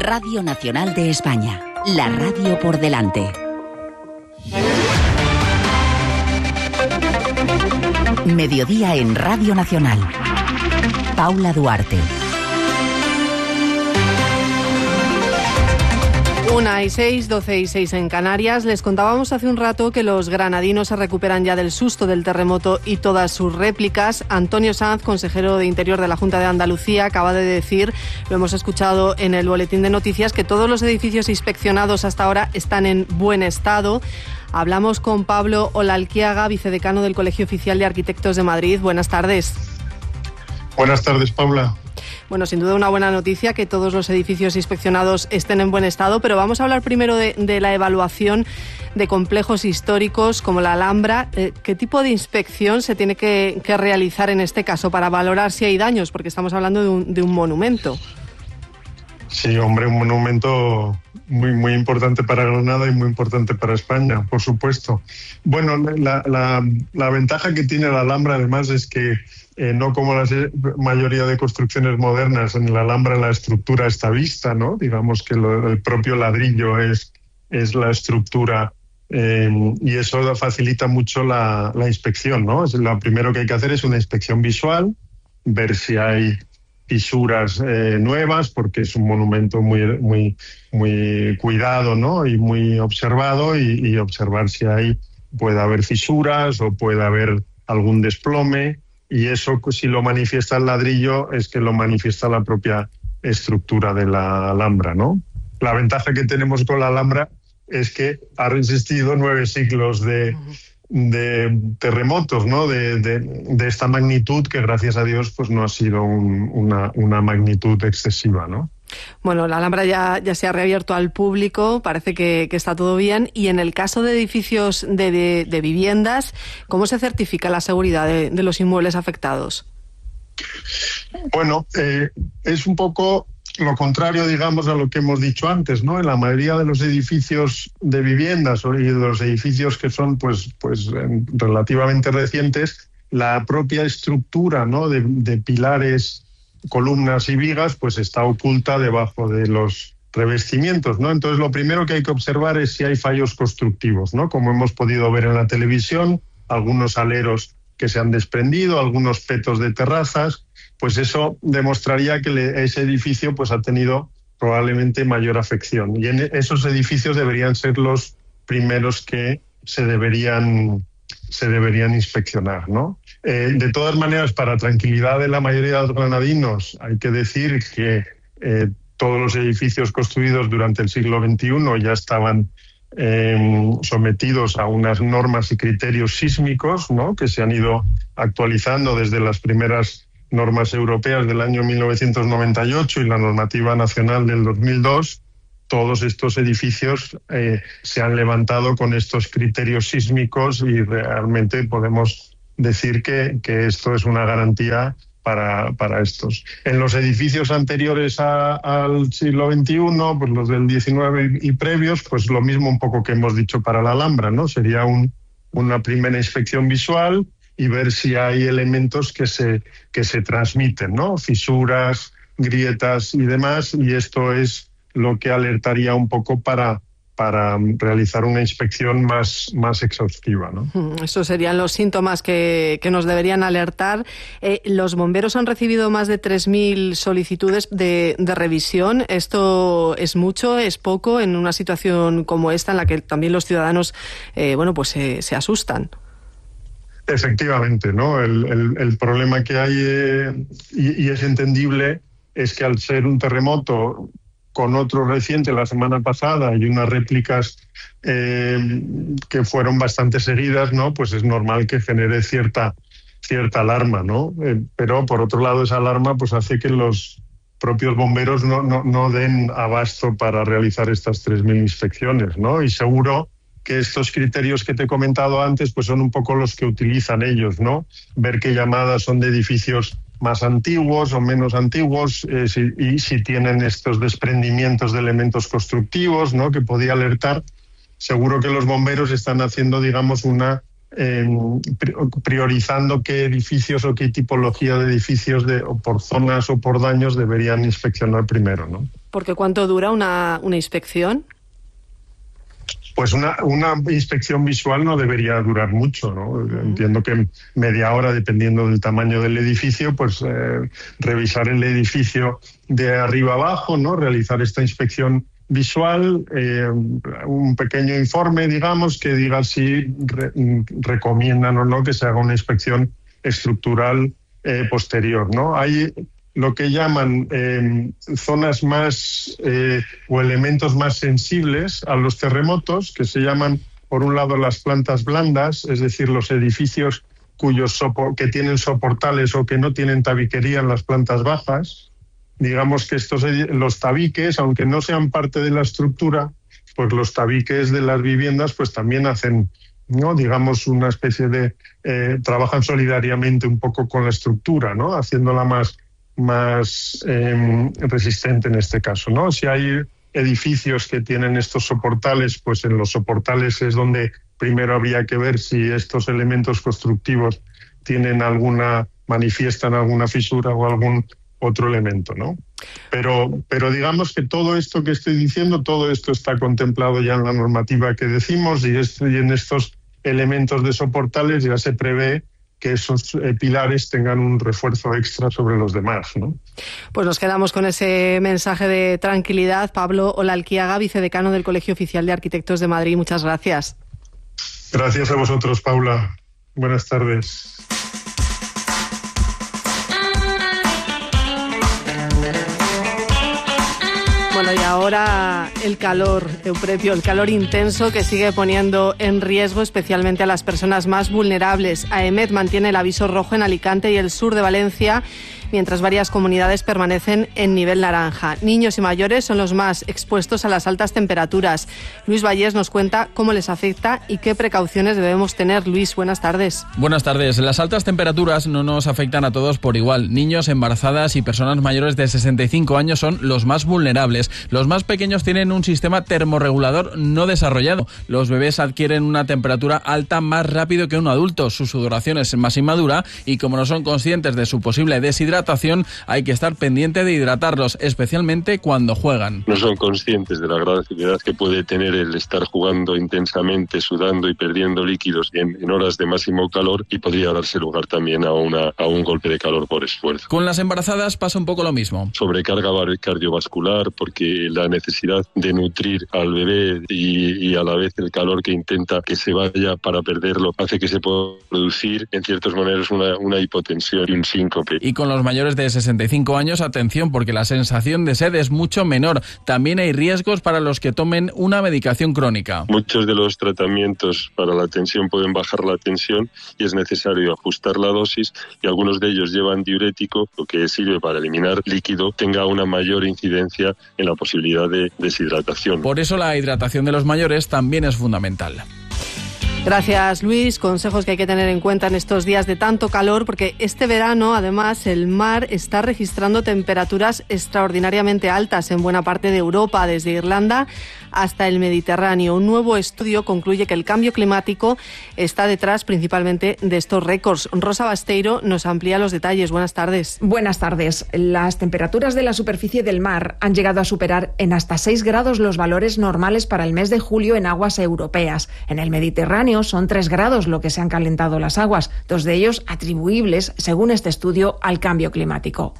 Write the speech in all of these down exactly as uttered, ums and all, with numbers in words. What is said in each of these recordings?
Radio Nacional de España, la radio por delante. Mediodía en Radio Nacional. Paula Duarte. Una y seis, doce y seis en Canarias. Les contábamos hace un rato que los granadinos se recuperan ya del susto del terremoto y todas sus réplicas. Antonio Sanz, consejero de Interior de la Junta de Andalucía, acaba de decir, lo hemos escuchado en el boletín de noticias, que todos los edificios inspeccionados hasta ahora están en buen estado. Hablamos con Pablo Olalquiaga, vicedecano del Colegio Oficial de Arquitectos de Madrid. Buenas tardes. Buenas tardes, Paula. Bueno, sin duda una buena noticia que todos los edificios inspeccionados estén en buen estado, pero vamos a hablar primero de, de la evaluación de complejos históricos como la Alhambra. Eh, ¿Qué tipo de inspección se tiene que, que realizar en este caso para valorar si hay daños? Porque estamos hablando de un, de un monumento. Sí, hombre, un monumento muy, muy importante para Granada y muy importante para España, por supuesto. Bueno, la, la, la ventaja que tiene la Alhambra además es que Eh, no como la mayoría de construcciones modernas, en la Alhambra la estructura está vista, ¿no? Digamos que lo, el propio ladrillo es, es la estructura eh, y eso facilita mucho la, la inspección, ¿no? Es, lo primero que hay que hacer es una inspección visual, ver si hay fisuras eh, nuevas, porque es un monumento muy, muy, muy cuidado, ¿no? Y muy observado y, y observar si hay, puede haber fisuras o puede haber algún desplome. Y eso, si lo manifiesta el ladrillo, es que lo manifiesta la propia estructura de la Alhambra, ¿no? La ventaja que tenemos con la Alhambra es que ha resistido nueve siglos de, de terremotos, ¿no? De, de, de esta magnitud que, gracias a Dios, pues no ha sido un, una, una magnitud excesiva, ¿no? Bueno, la Alhambra ya, ya se ha reabierto al público, parece que, que está todo bien. Y en el caso de edificios de, de, de viviendas, ¿cómo se certifica la seguridad de, de los inmuebles afectados? Bueno, eh, es un poco lo contrario, digamos, a lo que hemos dicho antes, ¿no? En la mayoría de los edificios de viviendas y de los edificios que son pues, pues relativamente recientes, la propia estructura, ¿no? de, de pilares, columnas y vigas, pues está oculta debajo de los revestimientos, ¿no? Entonces, lo primero que hay que observar es si hay fallos constructivos, ¿no? Como hemos podido ver en la televisión, algunos aleros que se han desprendido, algunos petos de terrazas, pues eso demostraría que le, ese edificio pues ha tenido probablemente mayor afección. Y en esos edificios deberían ser los primeros que se deberían, se deberían inspeccionar, ¿no? Eh, de todas maneras, para tranquilidad de la mayoría de los granadinos, hay que decir que eh, todos los edificios construidos durante el siglo veintiuno ya estaban eh, sometidos a unas normas y criterios sísmicos, ¿no? Que se han ido actualizando desde las primeras normas europeas del año mil novecientos noventa y ocho y la normativa nacional del dos mil dos. Todos estos edificios eh, se han levantado con estos criterios sísmicos y realmente podemos decir que, que esto es una garantía para, para estos. En los edificios anteriores a, al siglo veintiuno, pues los del diecinueve y, y previos, pues lo mismo un poco que hemos dicho para la Alhambra, ¿no? Sería un, una primera inspección visual y ver si hay elementos que se, que se transmiten, ¿no? Fisuras, grietas y demás, y esto es lo que alertaría un poco para para realizar una inspección más, más exhaustiva, ¿no? Esos serían los síntomas que, que nos deberían alertar. Eh, los bomberos han recibido más de tres mil solicitudes de, de revisión. ¿Esto es mucho, es poco en una situación como esta en la que también los ciudadanos eh, bueno, pues eh, se asustan? Efectivamente, ¿no? El, el, el problema que hay, eh, y, y es entendible, es que al ser un terremoto con otro reciente la semana pasada y unas réplicas eh, que fueron bastante seguidas, ¿no? Pues es normal que genere cierta, cierta alarma, ¿no? Eh, pero por otro lado esa alarma pues hace que los propios bomberos no, no, no den abasto para realizar estas tres mil inspecciones, ¿no? Y seguro que estos criterios que te he comentado antes pues son un poco los que utilizan ellos, ¿no? Ver qué llamadas son de edificios más antiguos o menos antiguos, eh, si, y si tienen estos desprendimientos de elementos constructivos, ¿no? Que podía alertar. Seguro que los bomberos están haciendo, digamos, una eh, priorizando qué edificios o qué tipología de edificios de, o por zonas o por daños deberían inspeccionar primero, ¿no? Porque ¿cuánto dura una, una inspección? Pues una, una inspección visual no debería durar mucho, ¿no? Uh-huh. Entiendo que media hora, dependiendo del tamaño del edificio, pues eh, revisar el edificio de arriba abajo, ¿no? Realizar esta inspección visual, eh, un pequeño informe, digamos, que diga si re, recomiendan o no que se haga una inspección estructural eh, posterior, ¿no? Hay lo que llaman eh, zonas más eh, o elementos más sensibles a los terremotos, que se llaman, por un lado, las plantas blandas, es decir, los edificios cuyos sopor- que tienen soportales o que no tienen tabiquería en las plantas bajas. Digamos que estos los tabiques, aunque no sean parte de la estructura, pues los tabiques de las viviendas pues también hacen, ¿no? Digamos, una especie de... Eh, trabajan solidariamente un poco con la estructura, ¿no? Haciéndola más... más eh, resistente en este caso, ¿no? Si hay edificios que tienen estos soportales, pues en los soportales es donde primero habría que ver si estos elementos constructivos tienen alguna, manifiestan alguna fisura o algún otro elemento, ¿no? Pero, pero digamos que todo esto que estoy diciendo, todo esto está contemplado ya en la normativa que decimos, y, esto, y en estos elementos de soportales ya se prevé que esos eh, pilares tengan un refuerzo extra sobre los demás, ¿no? Pues nos quedamos con ese mensaje de tranquilidad. Pablo Olalquiaga, vicedecano del Colegio Oficial de Arquitectos de Madrid. Muchas gracias. Gracias a vosotros, Paula. Buenas tardes. Bueno, y ahora el calor, Euprepio, el calor intenso que sigue poniendo en riesgo especialmente a las personas más vulnerables. AEMET mantiene el aviso rojo en Alicante y el sur de Valencia, mientras varias comunidades permanecen en nivel naranja. Niños y mayores son los más expuestos a las altas temperaturas. Luis Vallés nos cuenta cómo les afecta y qué precauciones debemos tener. Luis, buenas tardes. Buenas tardes. Las altas temperaturas no nos afectan a todos por igual. Niños, embarazadas y personas mayores de sesenta y cinco años son los más vulnerables. Los más pequeños tienen un sistema termorregulador no desarrollado. Los bebés adquieren una temperatura alta más rápido que un adulto. Su sudoración es más inmadura y como no son conscientes de su posible deshidratación, hay que estar pendiente de hidratarlos, especialmente cuando juegan. No son conscientes de la gravedad que puede tener el estar jugando intensamente, sudando y perdiendo líquidos en, en horas de máximo calor, y podría darse lugar también a, una, a un golpe de calor por esfuerzo. Con las embarazadas pasa un poco lo mismo. Sobrecarga cardiovascular, porque la necesidad de nutrir al bebé y, y a la vez el calor que intenta que se vaya para perderlo hace que se pueda producir en ciertas maneras una, una hipotensión y un síncope. Y con los mayores de sesenta y cinco años, atención, porque la sensación de sed es mucho menor. También hay riesgos para los que tomen una medicación crónica. Muchos de los tratamientos para la tensión pueden bajar la tensión y es necesario ajustar la dosis, y algunos de ellos llevan diurético, lo que sirve para eliminar líquido, tenga una mayor incidencia en la posibilidad de deshidratación. Por eso la hidratación de los mayores también es fundamental. Gracias, Luis. Consejos que hay que tener en cuenta en estos días de tanto calor, porque este verano, además, el mar está registrando temperaturas extraordinariamente altas en buena parte de Europa, desde Irlanda hasta el Mediterráneo. Un nuevo estudio concluye que el cambio climático está detrás principalmente de estos récords. Rosa Basteiro nos amplía los detalles. Buenas tardes. Buenas tardes. Las temperaturas de la superficie del mar han llegado a superar en hasta seis grados los valores normales para el mes de julio en aguas europeas. En el Mediterráneo son tres grados lo que se han calentado las aguas, dos de ellos atribuibles, según este estudio, al cambio climático.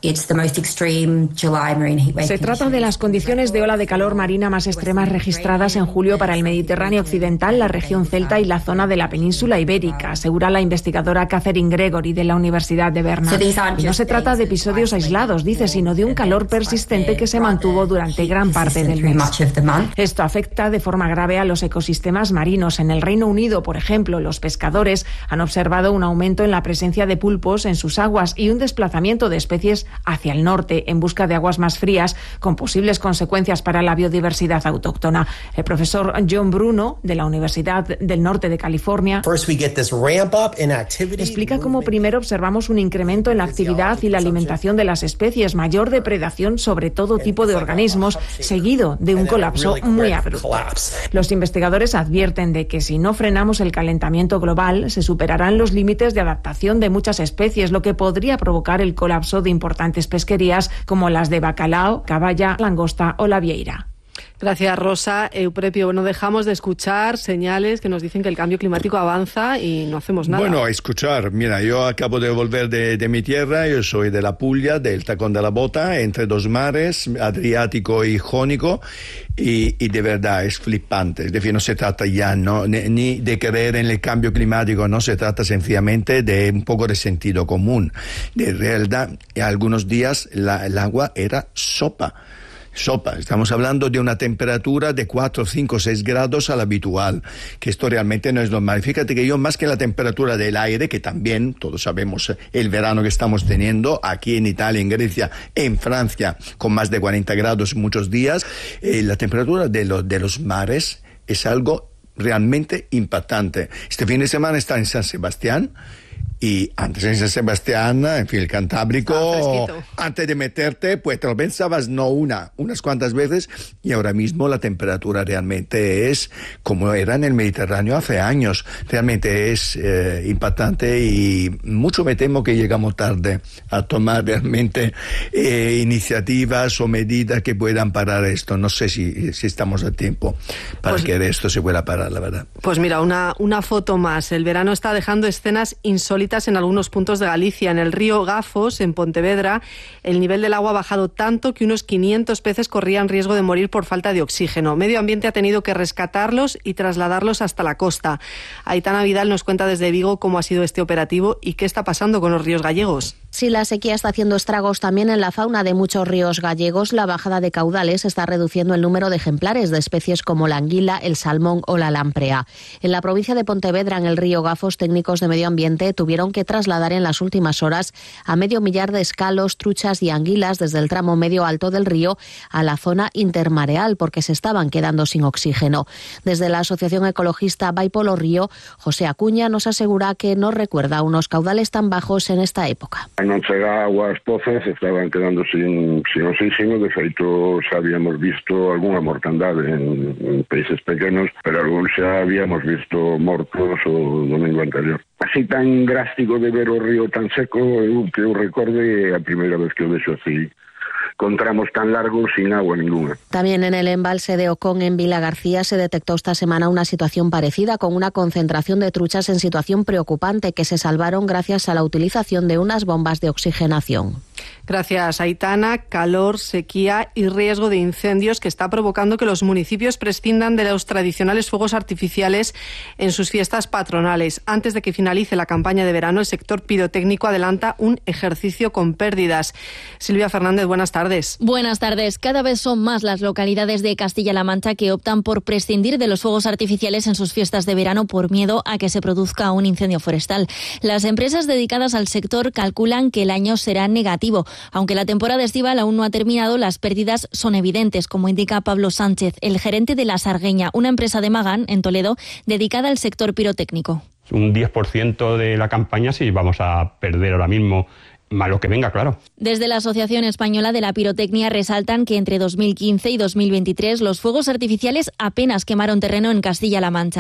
Se trata de las condiciones de ola de calor marina más extremas registradas en julio para el Mediterráneo occidental, la región celta y la zona de la península ibérica, asegura la investigadora Catherine Gregory de la Universidad de Berna. Y no se trata de episodios aislados, dice, sino de un calor persistente que se mantuvo durante gran parte del mes. Esto afecta de forma grave a los ecosistemas marinos. En el Reino Unido, por ejemplo, los pescadores han observado un aumento en la presencia de pulpos en sus aguas y un desplazamiento de especies hacia el norte en busca de aguas más frías, con posibles consecuencias para la biodiversidad autóctona. El profesor John Bruno, de la Universidad del Norte de California, explica cómo primero observamos un incremento en la actividad y la alimentación de las especies, mayor depredación sobre todo tipo de organismos, seguido de un colapso muy abrupto. Los investigadores advierten de que si no frenamos frenamos el calentamiento global, se superarán los límites de adaptación de muchas especies, lo que podría provocar el colapso de importantes pesquerías como las de bacalao, caballa, langosta o la vieira. Gracias, Rosa. Euprepio, no dejamos de escuchar señales que nos dicen que el cambio climático avanza y no hacemos nada. Bueno, escuchar. Mira, yo acabo de volver de, de mi tierra, yo soy de la Puglia, del Tacón de la Bota, entre dos mares, Adriático y Jónico, y, y de verdad es flipante. Es decir, no se trata ya ¿no? ni, ni de creer en el cambio climático, no se trata sencillamente de un poco de sentido común. De realidad, algunos días la, el agua era sopa. Sopa, estamos hablando de una temperatura de cuatro, cinco, seis grados al habitual, que esto realmente no es normal. Fíjate que yo, más que la temperatura del aire, que también todos sabemos el verano que estamos teniendo aquí en Italia, en Grecia, en Francia, con más de cuarenta grados muchos días, eh, la temperatura de, lo, de los mares es algo realmente impactante. Este fin de semana está en San Sebastián. Y antes en San Sebastián, en fin, el Cantábrico, antes de meterte, pues te lo pensabas no una, unas cuantas veces, y ahora mismo la temperatura realmente es como era en el Mediterráneo hace años. Realmente es eh, impactante y mucho me temo que llegamos tarde a tomar realmente eh, iniciativas o medidas que puedan parar esto. No sé si, si estamos a tiempo para pues, que esto se pueda parar, la verdad. Pues mira, una, una foto más. El verano está dejando escenas insólitas en algunos puntos de Galicia. En el río Gafos, en Pontevedra, el nivel del agua ha bajado tanto que unos quinientos peces corrían riesgo de morir por falta de oxígeno. Medio Ambiente ha tenido que rescatarlos y trasladarlos hasta la costa. Aitana Vidal nos cuenta desde Vigo cómo ha sido este operativo y qué está pasando con los ríos gallegos. Sí, la sequía está haciendo estragos también en la fauna de muchos ríos gallegos. La bajada de caudales está reduciendo el número de ejemplares de especies como la anguila, el salmón o la lamprea. En la provincia de Pontevedra, en el río Gafos, técnicos de Medio Ambiente tuvieron que trasladar en las últimas horas a medio millar de escalos, truchas y anguilas desde el tramo medio alto del río a la zona intermareal porque se estaban quedando sin oxígeno. Desde la Asociación Ecologista Vaipolo Río, José Acuña nos asegura que no recuerda unos caudales tan bajos en esta época. Non chega agua ás pozas, estaban quedando sin, sin oxígeno. De feito, xa habíamos visto algunha mortandade en, en peixes pequenos, pero algúns xa habíamos visto mortos o domingo anterior. Así tan drástico de ver o río tan seco, eu que eu recorde a primeira vez que o vexo así, con tramos tan largos sin agua ninguna. También en el embalse de Ocón, en Vila García, se detectó esta semana una situación parecida, con una concentración de truchas en situación preocupante que se salvaron gracias a la utilización de unas bombas de oxigenación. Gracias, Aitana. Calor, sequía y riesgo de incendios que está provocando que los municipios prescindan de los tradicionales fuegos artificiales en sus fiestas patronales. Antes de que finalice la campaña de verano, el sector pirotécnico adelanta un ejercicio con pérdidas. Silvia Fernández, buenas tardes. Buenas tardes. Cada vez son más las localidades de Castilla-La Mancha que optan por prescindir de los fuegos artificiales en sus fiestas de verano por miedo a que se produzca un incendio forestal. Las empresas dedicadas al sector calculan que el año será negativo. Aunque la temporada estival aún no ha terminado, las pérdidas son evidentes, como indica Pablo Sánchez, el gerente de La Sargueña, una empresa de Magán, en Toledo, dedicada al sector pirotécnico. Un diez por ciento de la campaña sí vamos a perder ahora mismo. Malo que venga, claro. Desde la Asociación Española de la Pirotecnia resaltan que entre dos mil quince y dos mil veintitrés los fuegos artificiales apenas quemaron terreno en Castilla-La Mancha.